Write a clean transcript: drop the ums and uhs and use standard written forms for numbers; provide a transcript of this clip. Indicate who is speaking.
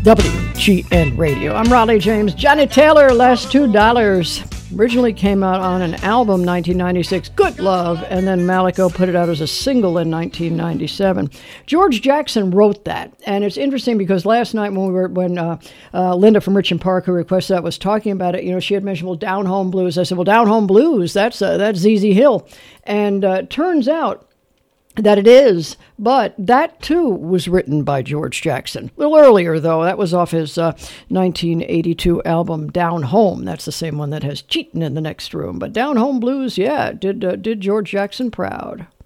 Speaker 1: WGN Radio. I'm Raleigh James. Johnny Taylor, Last $2. Originally came out on an album, 1996, Good Love, and then Malico put it out as a single in 1997. George Jackson wrote that, and it's interesting because last night when Linda from Richmond Park, who requested that, was talking about it, she had mentioned, well, Down Home Blues. I said, well, Down Home Blues, that's ZZ Hill. And turns out that it is, but that too was written by George Jackson. A little earlier, though. That was off his 1982 album Down Home. That's the same one that has Cheatin' in the Next Room. But Down Home Blues, yeah, did George Jackson proud.